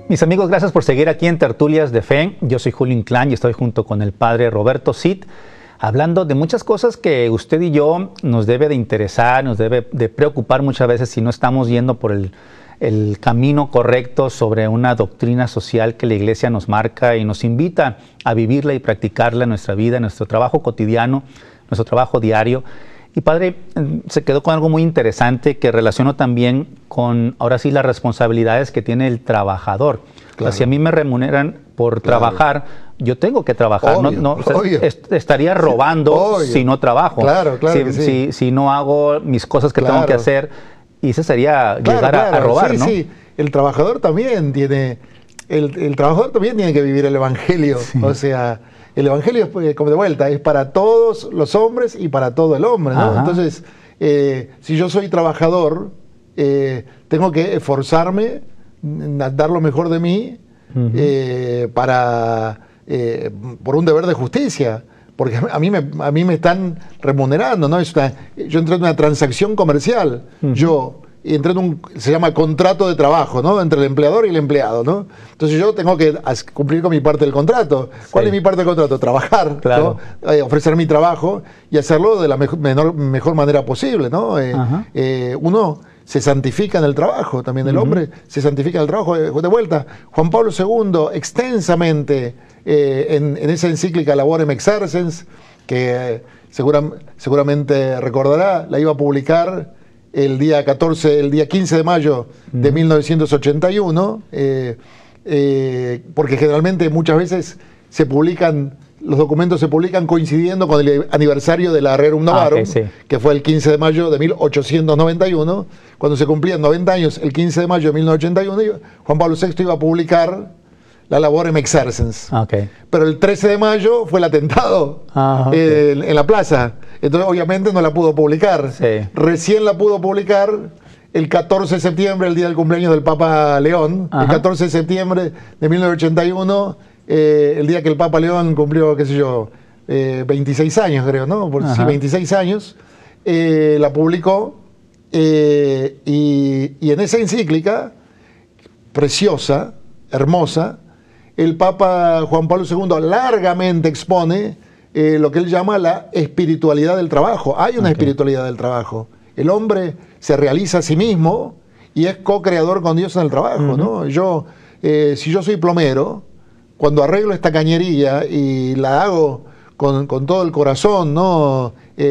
Mis amigos, gracias por seguir aquí en Tertulias de Fe. Yo soy Julio Inclán y estoy junto con el padre Roberto Cid, hablando de muchas cosas que usted y yo nos debe de interesar, nos debe de preocupar muchas veces si no estamos yendo por el camino correcto sobre una doctrina social que la Iglesia nos marca y nos invita a vivirla y practicarla en nuestra vida, en nuestro trabajo cotidiano, nuestro trabajo diario. Y padre, se quedó con algo muy interesante que relaciono también con, ahora sí, las responsabilidades que tiene el trabajador. Claro. O sea, si a mí me remuneran por trabajar, yo tengo que trabajar. Obvio, estaría robando si no trabajo. Claro, claro si no hago mis cosas que tengo que hacer. Y eso sería llegar a robar, sí, ¿no? Sí, el trabajador también tiene... El trabajador también tiene que vivir el Evangelio. Sí. O sea... El Evangelio, como de vuelta, es para todos los hombres y para todo el hombre, ¿no? Ajá. Entonces, si yo soy trabajador, tengo que esforzarme, dar lo mejor de mí, por un deber de justicia. Porque a mí me están remunerando, ¿no? Yo entré en una transacción comercial. Yo entré en se llama contrato de trabajo, ¿no? Entre el empleador y el empleado, ¿no? Entonces yo tengo que cumplir con mi parte del contrato. ¿Cuál es mi parte del contrato? Trabajar, claro, ¿no? Ofrecer mi trabajo y hacerlo de la mejor manera posible, ¿no? Uno se santifica en el trabajo, también el hombre se santifica en el trabajo. De vuelta, Juan Pablo II extensamente en esa encíclica Laborem Exercens, que seguramente recordará, la iba a publicar el día 15 de mayo de 1981, porque generalmente muchas veces los documentos se publican coincidiendo con el aniversario de la Rerum Novarum, que fue el 15 de mayo de 1891, cuando se cumplían 90 años, el 15 de mayo de 1981, Juan Pablo VI iba a publicar la Laborem Exercens. Pero el 13 de mayo fue el atentado en la plaza. Entonces, obviamente, no la pudo publicar. Recién la pudo publicar el 14 de septiembre, el día del cumpleaños del Papa León. El 14 de septiembre de 1981, el día que el Papa León cumplió, qué sé yo, 26 años, creo, ¿no? Sí, 26 años. La publicó y en esa encíclica, preciosa, hermosa, el Papa Juan Pablo II largamente expone lo que él llama la espiritualidad del trabajo. Hay una espiritualidad del trabajo. El hombre se realiza a sí mismo y es co-creador con Dios en el trabajo, ¿no? Si yo soy plomero, cuando arreglo esta cañería y la hago con todo el corazón, ¿no?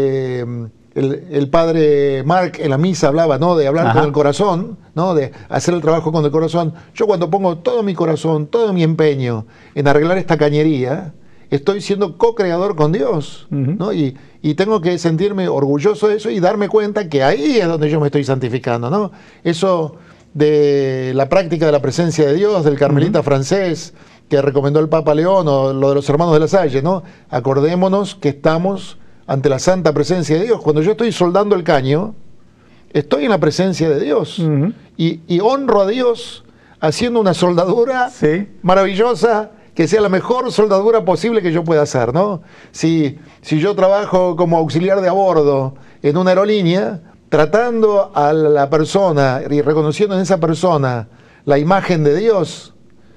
El padre Mark en la misa hablaba, ¿no? De hablar con el corazón, ¿no? De hacer el trabajo con el corazón. Yo cuando pongo todo mi corazón, todo mi empeño en arreglar esta cañería, estoy siendo co-creador con Dios, ¿no? Y tengo que sentirme orgulloso de eso y darme cuenta que ahí es donde yo me estoy santificando, ¿no? Eso de la práctica de la presencia de Dios, del carmelita francés que recomendó el Papa León, o lo de los hermanos de la Salle, ¿no? Acordémonos que estamos ante la santa presencia de Dios. Cuando yo estoy soldando el caño, estoy en la presencia de Dios y honro a Dios haciendo una soldadura maravillosa, que sea la mejor soldadura posible que yo pueda hacer, ¿no? Si yo trabajo como auxiliar de a bordo en una aerolínea, tratando a la persona y reconociendo en esa persona la imagen de Dios,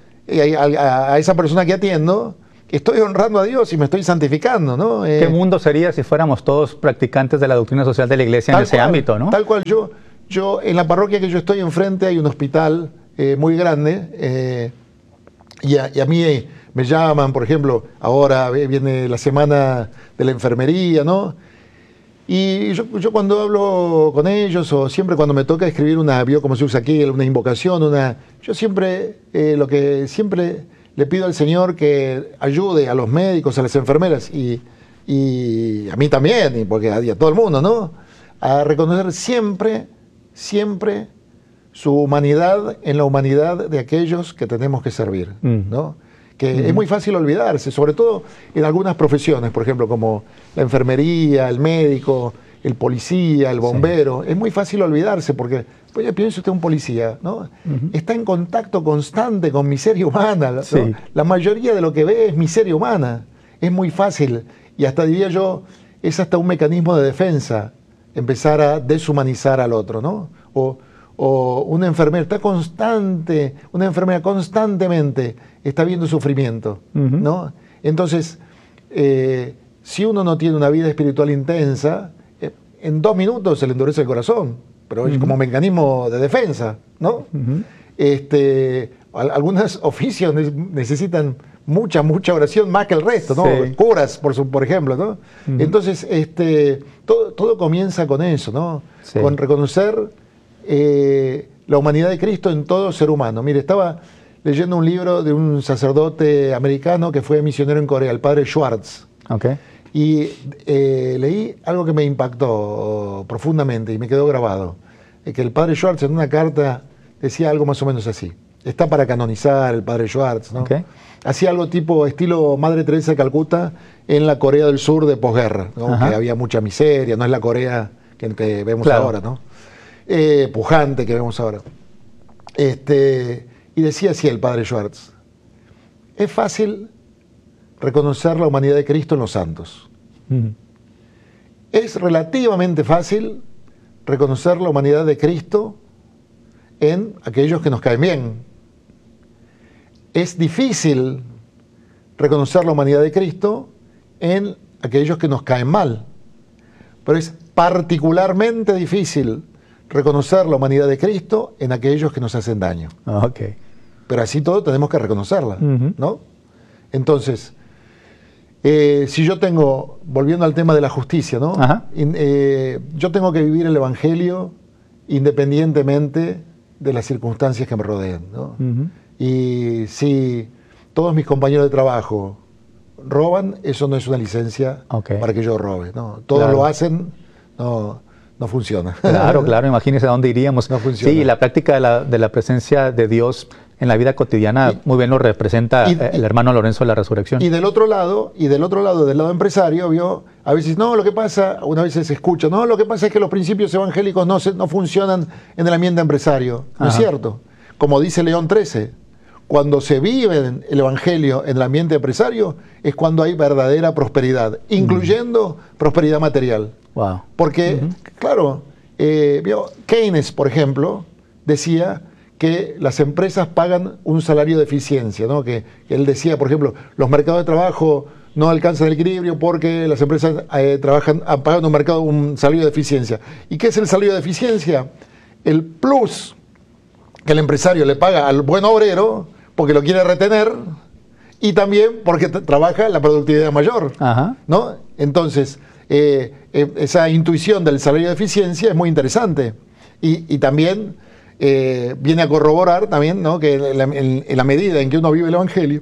a esa persona que atiendo, estoy honrando a Dios y me estoy santificando, ¿no? ¿Qué mundo sería si fuéramos todos practicantes de la doctrina social de la Iglesia en ese ámbito, ¿no? Tal cual. Yo en la parroquia que yo estoy enfrente hay un hospital muy grande, y a mí me llaman, por ejemplo, ahora viene la semana de la enfermería, ¿no? Y yo cuando hablo con ellos, o siempre cuando me toca escribir como se usa aquí, una invocación, yo siempre, lo que siempre le pido al Señor que ayude a los médicos, a las enfermeras, y a mí también, y porque a todo el mundo, ¿no? A reconocer siempre su humanidad en la humanidad de aquellos que tenemos que servir, ¿no? Que es muy fácil olvidarse, sobre todo en algunas profesiones, por ejemplo, como la enfermería, el médico, el policía, el bombero. Es muy fácil olvidarse porque, pues, piense usted, un policía, ¿no? Está en contacto constante con miseria humana, ¿no? La mayoría de lo que ve es miseria humana. Es muy fácil, y hasta diría yo, es hasta un mecanismo de defensa empezar a deshumanizar al otro, ¿no? o una enfermera una enfermera constantemente está viendo sufrimiento, ¿no? Entonces, si uno no tiene una vida espiritual intensa, en 2 minutos se le endurece el corazón, pero es como mecanismo de defensa, ¿no? Algunos oficios necesitan mucha oración más que el resto, ¿no? Sí. Curas, por ejemplo, ¿no? Entonces, todo comienza con eso, ¿no? Sí. Con reconocer la humanidad de Cristo en todo ser humano. Mire, estaba leyendo un libro de un sacerdote americano que fue misionero en Corea, el padre Schwartz. Okay. Y leí algo que me impactó profundamente y me quedó grabado. Que el padre Schwartz en una carta decía algo más o menos así. Está para canonizar el padre Schwartz, ¿no? Okay. Hacía algo tipo estilo Madre Teresa de Calcuta en la Corea del Sur de posguerra, ¿no? Que había mucha miseria, no es la Corea que vemos ahora, ¿no? Pujante que vemos ahora. Y decía así el padre Schwartz: es fácil reconocer la humanidad de Cristo en los santos. Es relativamente fácil reconocer la humanidad de Cristo en aquellos que nos caen bien. Es difícil reconocer la humanidad de Cristo en aquellos que nos caen mal. Pero es particularmente difícil reconocer la humanidad de Cristo en aquellos que nos hacen daño. Okay. Pero así todo tenemos que reconocerla, ¿no? Entonces, si yo tengo, volviendo al tema de la justicia, ¿no? Yo tengo que vivir el Evangelio independientemente de las circunstancias que me rodean, ¿no? Y si todos mis compañeros de trabajo roban, eso no es una licencia para que yo robe, ¿no? Todos lo hacen, no funciona. Claro, imagínese a dónde iríamos. No funciona. Sí, la práctica de la presencia de Dios en la vida cotidiana muy bien lo representa el hermano Lorenzo de la Resurrección. Y del otro lado, del lado empresario, ¿vio? A veces, una vez se escucha, lo que pasa es que los principios evangélicos no funcionan en el ambiente empresario. No es cierto. Como dice León XIII, cuando se vive el evangelio en el ambiente empresario es cuando hay verdadera prosperidad, incluyendo prosperidad material. Wow. Porque, claro, Keynes, por ejemplo, decía que las empresas pagan un salario de eficiencia, ¿no? Que él decía, por ejemplo, los mercados de trabajo no alcanzan el equilibrio porque las empresas pagan un salario de eficiencia. ¿Y qué es el salario de eficiencia? El plus que el empresario le paga al buen obrero porque lo quiere retener y también porque trabaja la productividad mayor, ¿no? Entonces, esa intuición del salario de eficiencia es muy interesante y también viene a corroborar también, ¿no? Que en la medida en que uno vive el Evangelio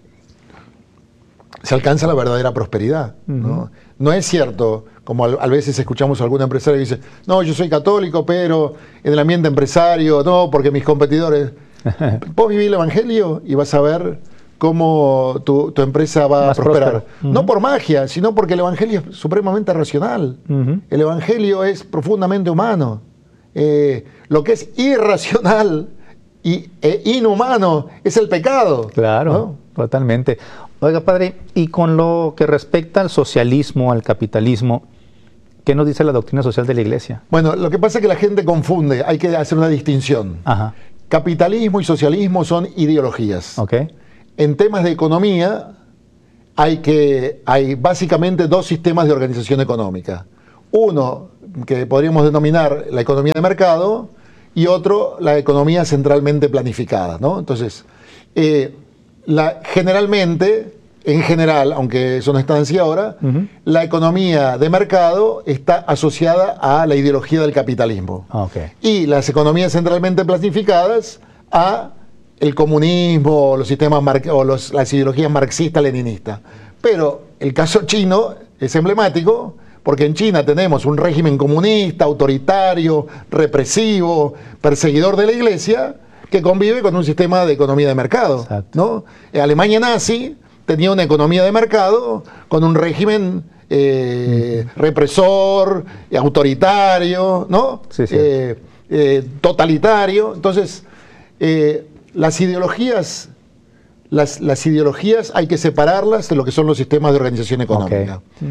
se alcanza la verdadera prosperidad, ¿no? No es cierto, como a veces escuchamos a algún empresario que dice, no, yo soy católico, pero en el ambiente empresario, no, porque mis competidores... Vos vivís el Evangelio y vas a ver cómo tu empresa va a prosperar. No por magia, sino porque el Evangelio es supremamente racional. El Evangelio es profundamente humano. Lo que es irracional e inhumano es el pecado. Claro, ¿no? Totalmente. Oiga, padre, y con lo que respecta al socialismo, al capitalismo, ¿qué nos dice la doctrina social de la Iglesia? Bueno, lo que pasa es que la gente confunde, hay que hacer una distinción. Capitalismo y socialismo son ideologías. En temas de economía hay básicamente 2 sistemas de organización económica. Uno que podríamos denominar la economía de mercado y otro la economía centralmente planificada, ¿no? Entonces, en general, aunque eso no está así ahora, la economía de mercado está asociada a la ideología del capitalismo. Y las economías centralmente planificadas a el comunismo, los sistemas las ideologías marxistas-leninistas. Pero el caso chino es emblemático porque en China tenemos un régimen comunista, autoritario, represivo, perseguidor de la Iglesia, que convive con un sistema de economía de mercado, ¿no? Alemania nazi tenía una economía de mercado con un régimen represor, autoritario, ¿no? Totalitario. Entonces, las ideologías hay que separarlas de lo que son los sistemas de organización económica.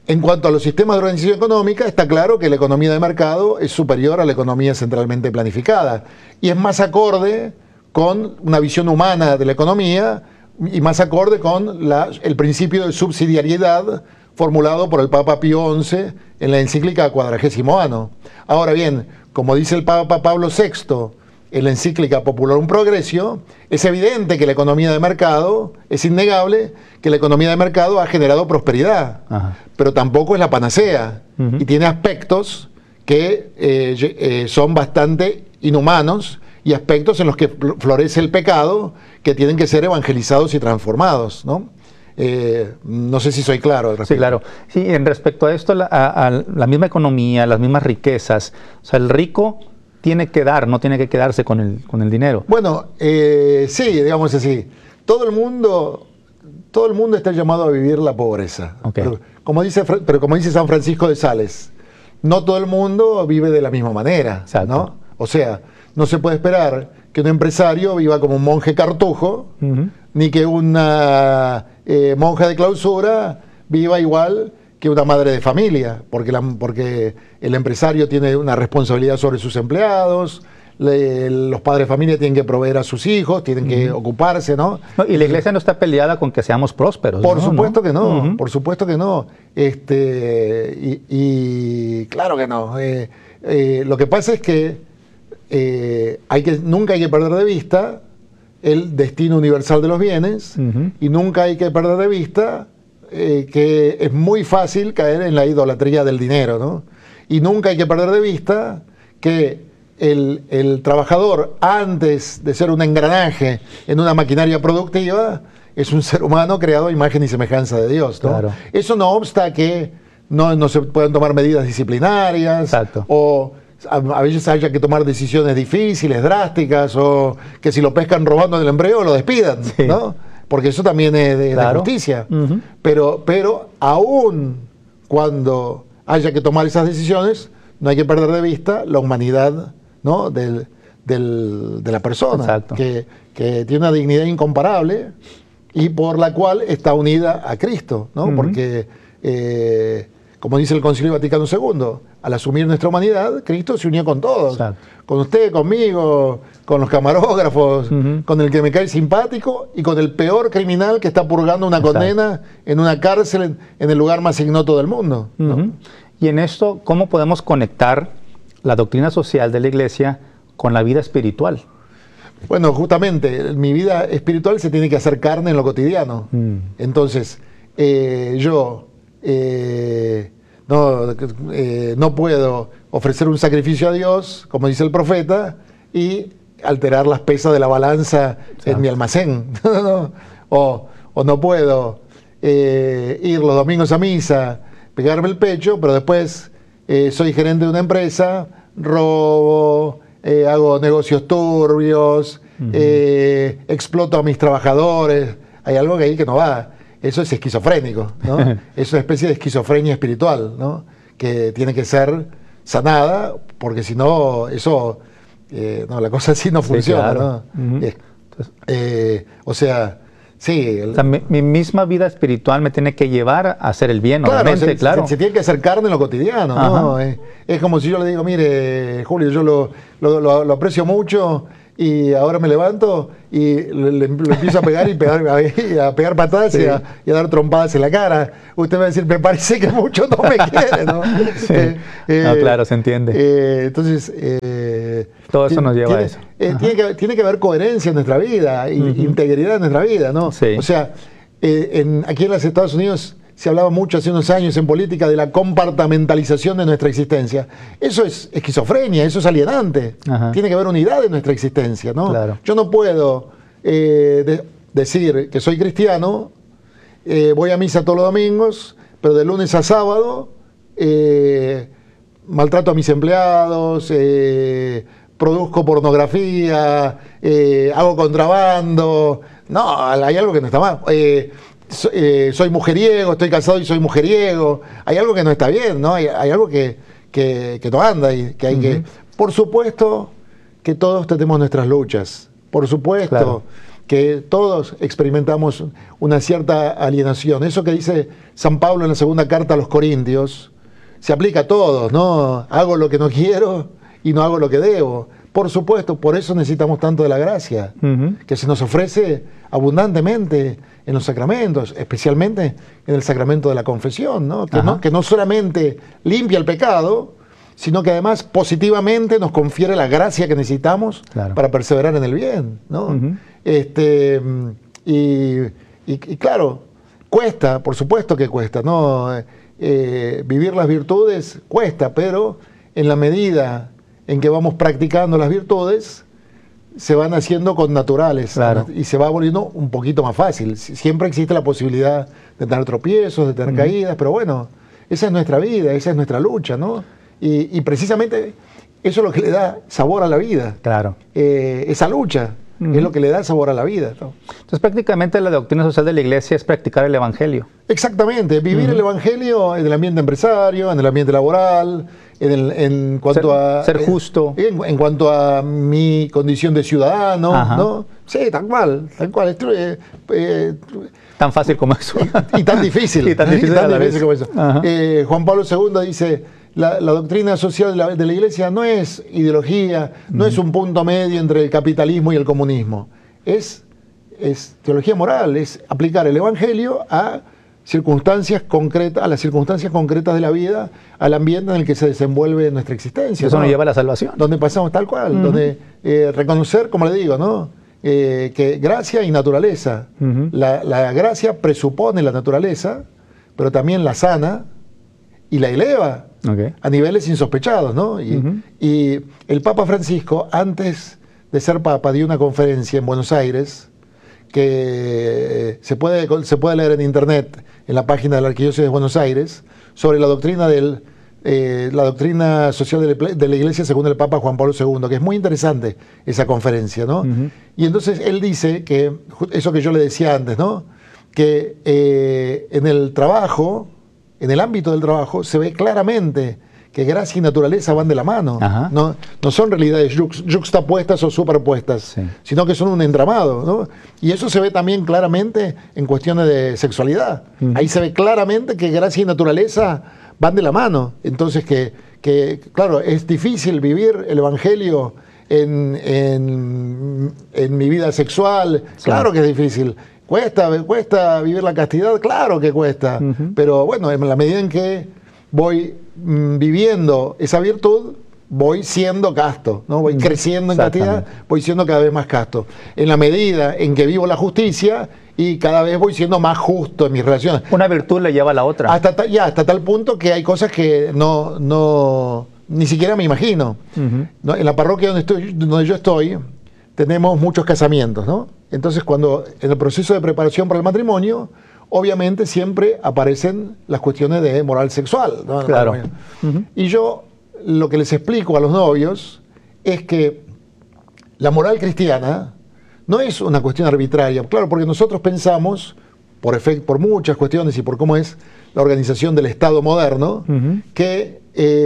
En cuanto a los sistemas de organización económica, está claro que la economía de mercado es superior a la economía centralmente planificada y es más acorde con una visión humana de la economía y más acorde con el principio de subsidiariedad formulado por el Papa Pío XI en la encíclica Quadragésimo Anno. Ahora bien, como dice el Papa Pablo VI en la encíclica Popularum Progressio, es evidente que la economía de mercado, es innegable que la economía de mercado ha generado prosperidad, pero tampoco es la panacea y tiene aspectos que son bastante inhumanos y aspectos en los que florece el pecado que tienen que ser evangelizados y transformados, ¿no? No sé si soy claro al respecto. Sí, claro. Sí, en respecto a esto, a la misma economía, las mismas riquezas, o sea, el rico tiene que dar, no tiene que quedarse con el dinero. Bueno, sí, digamos así. Todo el mundo está llamado a vivir la pobreza. Okay. Pero como dice San Francisco de Sales, no todo el mundo vive de la misma manera. Exacto. ¿No? O sea, no se puede esperar que un empresario viva como un monje cartujo, ni que una monja de clausura viva igual que una madre de familia, porque el empresario tiene una responsabilidad sobre sus empleados, los padres de familia tienen que proveer a sus hijos, tienen que ocuparse, ¿no? No, y la iglesia no está peleada con que seamos prósperos. Por supuesto ¿no? que no, por supuesto que no. Y claro que no. Lo que pasa es que nunca hay que perder de vista el destino universal de los bienes y nunca hay que perder de vista que es muy fácil caer en la idolatría del dinero, ¿no? Y nunca hay que perder de vista que el trabajador, antes de ser un engranaje en una maquinaria productiva, es un ser humano creado a imagen y semejanza de Dios, ¿no? Claro. Eso no obsta que no se puedan tomar medidas disciplinarias. Exacto. O a veces haya que tomar decisiones difíciles, drásticas, o que si lo pescan robando en el empleo lo despidan, sí, ¿no? Porque eso también es de justicia. Pero aún cuando haya que tomar esas decisiones, no hay que perder de vista la humanidad, ¿no? de la persona, que tiene una dignidad incomparable y por la cual está unida a Cristo, ¿no? Porque, como dice el Concilio Vaticano II, al asumir nuestra humanidad, Cristo se unió con todos. Exacto. Con usted, conmigo, con los camarógrafos, con el que me cae simpático y con el peor criminal que está purgando una condena en una cárcel en el lugar más ignoto del mundo, ¿no? Y en esto, ¿cómo podemos conectar la doctrina social de la Iglesia con la vida espiritual? Bueno, justamente, mi vida espiritual se tiene que hacer carne en lo cotidiano. Entonces, yo no puedo ofrecer un sacrificio a Dios, como dice el profeta, y alterar las pesas de la balanza en mi almacén. O no puedo ir los domingos a misa, pegarme el pecho, pero después soy gerente de una empresa, robo, hago negocios turbios, exploto a mis trabajadores. Hay algo que ahí que no va. Eso es esquizofrénico, ¿no? Es una especie de esquizofrenia espiritual, ¿no? Que tiene que ser sanada, porque si no, eso, la cosa así no funciona, claro, ¿no? O sea, sí. Mi misma vida espiritual me tiene que llevar a hacer el bien, claro, obviamente, claro. Se tiene que hacer carne en lo cotidiano, ¿no? Es como si yo le digo, mire, Julio, yo lo aprecio mucho, y ahora me levanto y le empiezo a pegar y a pegar patadas y a dar trompadas en la cara. Usted va a decir, me parece que mucho no me quiere, ¿no? No, claro, se entiende. Entonces, todo eso nos lleva a eso. Tiene que haber coherencia en nuestra vida, integridad en nuestra vida, ¿no? Sí. O sea, aquí en los Estados Unidos se hablaba mucho hace unos años en política de la compartamentalización de nuestra existencia. Eso es esquizofrenia, eso es alienante. Tiene que haber unidad en nuestra existencia, ¿no? Claro. Yo no puedo decir que soy cristiano, voy a misa todos los domingos, pero de lunes a sábado maltrato a mis empleados, produzco pornografía, hago contrabando. No, hay algo que no está mal. Soy mujeriego, estoy casado y soy mujeriego. Hay algo que no está bien, ¿no? Hay algo que no anda y que hay que... Por supuesto que todos tenemos nuestras luchas. Por supuesto que todos experimentamos una cierta alienación. Eso que dice San Pablo en la segunda carta a los Corintios, se aplica a todos, ¿no? Hago lo que no quiero y no hago lo que debo. Por supuesto, por eso necesitamos tanto de la gracia, que se nos ofrece abundantemente en los sacramentos, especialmente en el sacramento de la confesión, ¿no? Que no solamente limpia el pecado, sino que además positivamente nos confiere la gracia que necesitamos para perseverar en el bien, ¿no? Y claro, cuesta, por supuesto que cuesta, ¿no? Vivir las virtudes cuesta, pero en la medida en que vamos practicando las virtudes, se van haciendo con naturales, y se va volviendo un poquito más fácil. Siempre existe la posibilidad de tener tropiezos, de tener caídas, pero bueno, esa es nuestra vida, esa es nuestra lucha, ¿no? Y precisamente eso es lo que le da sabor a la vida. Claro. Esa lucha es lo que le da sabor a la vida, ¿no? Entonces prácticamente la doctrina social de la Iglesia es practicar el Evangelio. Exactamente, vivir el Evangelio en el ambiente empresario, en el ambiente laboral, en cuanto a... Ser justo. En cuanto a mi condición de ciudadano, ¿no? Sí, tal cual. Tan fácil como eso. Y tan difícil. Y tan difícil a la vez. Como eso. Juan Pablo II dice, la doctrina social de la Iglesia no es ideología, no es un punto medio entre el capitalismo y el comunismo. Es teología moral, es aplicar el Evangelio a circunstancias concretas, a las circunstancias concretas de la vida, al ambiente en el que se desenvuelve nuestra existencia. Eso nos lleva a la salvación. Donde pasamos tal cual, donde reconocer, como le digo, ¿no? Que gracia y naturaleza. La gracia presupone la naturaleza, pero también la sana y la eleva a niveles insospechados, ¿no? Y el Papa Francisco, antes de ser Papa, dio una conferencia en Buenos Aires que se puede leer en internet, en la página de la Arquidiócesis de Buenos Aires, sobre la doctrina social de la Iglesia según el Papa Juan Pablo II, que es muy interesante esa conferencia, ¿no? Y entonces él dice que, eso que yo le decía antes, ¿no? Que en el trabajo, en el ámbito del trabajo, se ve claramente que gracia y naturaleza van de la mano. No son realidades yuxtapuestas o superpuestas, sino que son un entramado, ¿no? Y eso se ve también claramente en cuestiones de sexualidad. Ahí se ve claramente que gracia y naturaleza van de la mano. Entonces claro, es difícil vivir el Evangelio en mi vida sexual. Claro que es difícil. Cuesta vivir la castidad, claro que cuesta. Pero bueno, en la medida en que voy viviendo esa virtud, voy siendo casto, ¿no? Voy creciendo en castidad, voy siendo cada vez más casto. En la medida en que vivo la justicia y cada vez voy siendo más justo en mis relaciones. Una virtud le lleva a la otra. Hasta tal punto que hay cosas que ni siquiera me imagino. ¿No? En la parroquia donde yo estoy, tenemos muchos casamientos, ¿no? Entonces, cuando en el proceso de preparación para el matrimonio, obviamente siempre aparecen las cuestiones de moral sexual, ¿no? Claro. Y yo lo que les explico a los novios es que la moral cristiana no es una cuestión arbitraria, claro, porque nosotros pensamos, por muchas cuestiones y por cómo es la organización del Estado moderno, que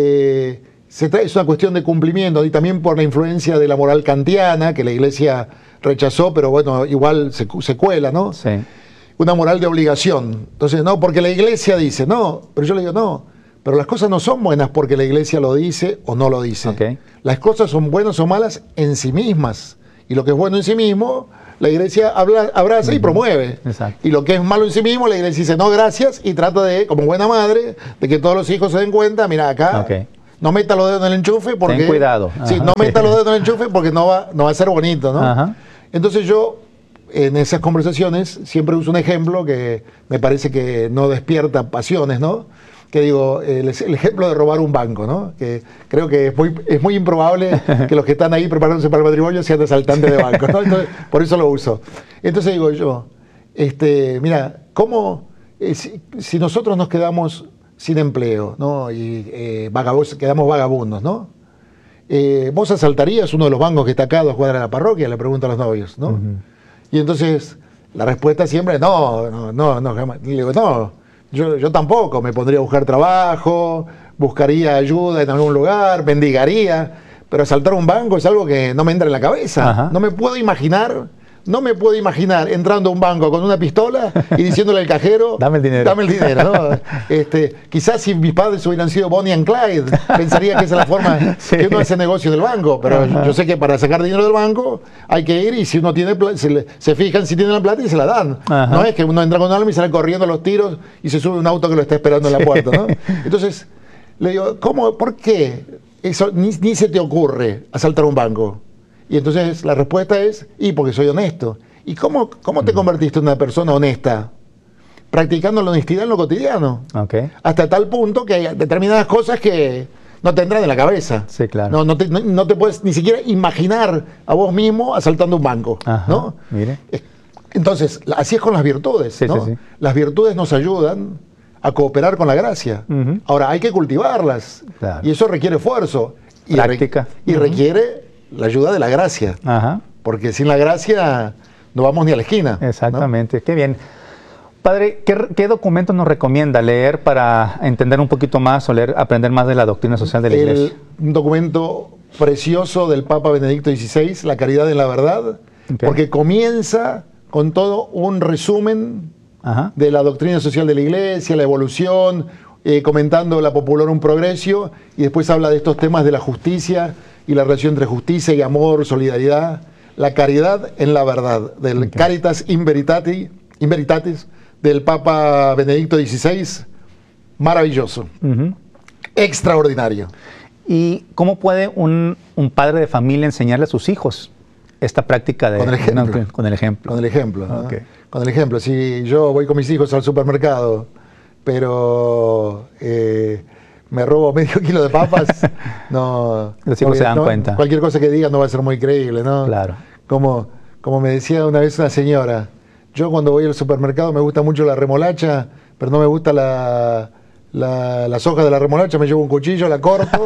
es una cuestión de cumplimiento, y también por la influencia de la moral kantiana, que la Iglesia rechazó, pero bueno, igual se cuela, ¿no? Sí. Una moral de obligación. Entonces, no, porque la Iglesia dice, no, pero yo le digo, no, pero las cosas no son buenas porque la Iglesia lo dice o no lo dice. Las cosas son buenas o malas en sí mismas. Y lo que es bueno en sí mismo, la Iglesia abraza y promueve. Y lo que es malo en sí mismo, la Iglesia dice, no, gracias, y trata de, como buena madre, de que todos los hijos se den cuenta, mira, acá, no meta los dedos en el enchufe porque... Ten cuidado. Sí, no meta los dedos en el enchufe porque no va a ser bonito, ¿no? Entonces yo, en esas conversaciones, siempre uso un ejemplo que me parece que no despierta pasiones, ¿no? Que digo, el ejemplo de robar un banco, ¿no? Que creo que es muy improbable que los que están ahí preparándose para el matrimonio sean asaltantes de banco, ¿no? Entonces, por eso lo uso. Entonces digo yo, mira, ¿cómo si nosotros nos quedamos sin empleo, ¿no? Y quedamos vagabundos, ¿no? ¿Vos asaltarías uno de los bancos que está acá a 2 cuadras de la parroquia? Le pregunto a los novios, ¿no? Y entonces la respuesta siempre es no, jamás. Y le digo, no, yo tampoco, me pondría a buscar trabajo, buscaría ayuda en algún lugar, mendigaría, pero asaltar un banco es algo que no me entra en la cabeza. No me puedo imaginar no me puedo imaginar entrando a un banco con una pistola y diciéndole al cajero, dame el dinero. Dame el dinero, ¿no? Quizás si mis padres hubieran sido Bonnie and Clyde, pensaría que esa es la forma que uno hace negocio del banco. Pero yo sé que para sacar dinero del banco hay que ir y si uno tiene se fijan si tiene la plata y se la dan. No es que uno entra con alma y sale corriendo a los tiros y se sube a un auto que lo está esperando en la puerta, ¿no? Entonces, le digo, ¿por qué eso ni se te ocurre asaltar un banco? Y entonces la respuesta es, porque soy honesto. ¿Y cómo te convertiste en una persona honesta? Practicando la honestidad en lo cotidiano. Okay. Hasta tal punto que hay determinadas cosas que no te entran en la cabeza. Sí, claro. No te puedes ni siquiera imaginar a vos mismo asaltando un banco. Ajá, ¿no? Mire. Entonces, así es con las virtudes. Sí, ¿no? sí, sí. Las virtudes nos ayudan a cooperar con la gracia. Ahora, hay que cultivarlas. Claro. Y eso requiere esfuerzo. Práctica. Y requiere la ayuda de la gracia. Ajá. Porque sin la gracia no vamos ni a la esquina. Exactamente. ¿No? Qué bien. Padre, ¿qué documentos nos recomienda leer para entender un poquito más o aprender más de la doctrina social de la Iglesia? Un documento precioso del Papa Benedicto XVI, La caridad en la verdad, porque comienza con todo un resumen de la doctrina social de la Iglesia, la evolución, comentando la Populorum Progressio, y después habla de estos temas de la justicia y la relación entre justicia y amor, solidaridad, la caridad en la verdad, del Caritas in Veritatis, del Papa Benedicto XVI. Maravilloso, extraordinario. ¿Y cómo puede un padre de familia enseñarle a sus hijos esta práctica de... Con el ejemplo. Con el ejemplo. Con el ejemplo. Okay. Con el ejemplo. Si yo voy con mis hijos al supermercado, pero me robo medio kilo de papas, no... Los hijos se dan cuenta. Cualquier cosa que diga no va a ser muy creíble, ¿no? Claro. Como me decía una vez una señora, yo cuando voy al supermercado me gusta mucho la remolacha, pero no me gusta las hojas de la remolacha, me llevo un cuchillo, la corto,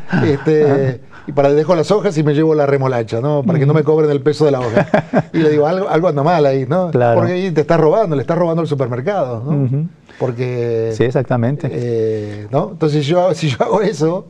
y dejo las hojas y me llevo la remolacha, ¿no? Para que no me cobren el peso de la hoja. Y le digo, algo anda mal ahí, ¿no? Claro. Porque ahí te estás robando, le estás robando al supermercado, ¿no? Porque... Sí, exactamente. ¿no? Entonces si yo hago eso,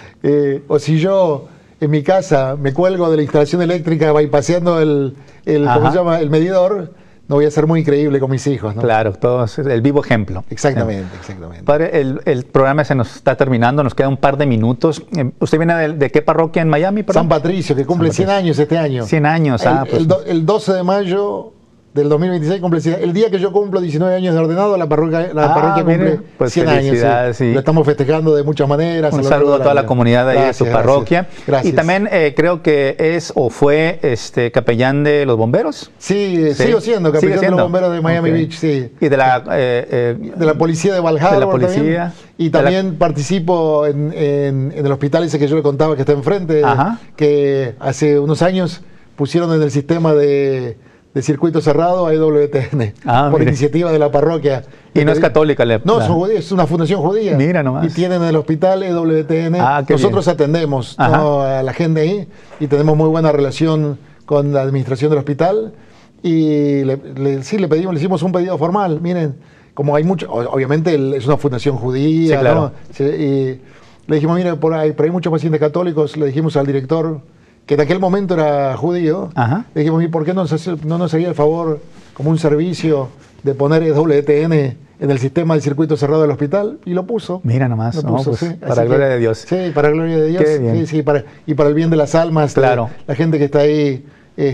o si yo en mi casa me cuelgo de la instalación eléctrica bypaseando ¿cómo se llama? El medidor, no voy a ser muy creíble con mis hijos, ¿no? Claro, todo es el vivo ejemplo. Exactamente. Padre, el programa se nos está terminando, nos queda un par de minutos. ¿Usted viene de qué parroquia en Miami? Perdón? San Patricio, que cumple 100 años este año. 100 años, el 12 de mayo del 2026 cumple 100 años. El día que yo cumplo 19 años de ordenado, la parroquia cumple 100 años. Sí. Lo estamos festejando de muchas maneras. Un saludo a toda la comunidad de su parroquia. Gracias. Y también creo que es o fue capellán de los bomberos. Sí, sigo siendo capellán de los bomberos de Miami Beach, sí. Y de la policía de Valhalla. De la policía. Y también participo en el hospital ese que yo le contaba que está enfrente, que hace unos años pusieron en el sistema de circuito cerrado a EWTN, por iniciativa de la parroquia. Y no es católica. No, es una fundación judía. Mira nomás. Y tienen en el hospital EWTN. Nosotros atendemos a la gente ahí y tenemos muy buena relación con la administración del hospital. Y le hicimos un pedido formal. Miren, como hay mucho, obviamente es una fundación judía, sí, claro. ¿no? Y le dijimos, mire, por ahí hay muchos pacientes católicos. Le dijimos al director, que en aquel momento era judío, le dijimos, ¿y por qué no nos haría el favor, como un servicio, de poner EWTN en el sistema del circuito cerrado del hospital? Y lo puso. Mira nomás, sí. Para gloria de Dios. Sí, para gloria de Dios. Qué bien. Sí, y para el bien de las almas, claro. La gente que está ahí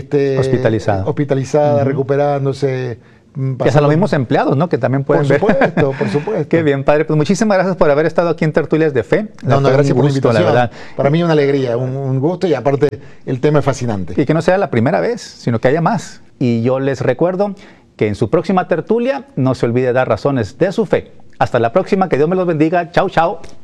hospitalizada, recuperándose. Y hasta los mismos empleados, ¿no? Que también pueden ver. Por supuesto. Qué bien, padre. Pues muchísimas gracias por haber estado aquí en Tertulias de Fe. Gracias por la invitación. La verdad. Para mí una alegría, un gusto, y aparte el tema es fascinante. Y que no sea la primera vez, sino que haya más. Y yo les recuerdo que en su próxima tertulia no se olvide dar razones de su fe. Hasta la próxima, que Dios me los bendiga. Chao, chao.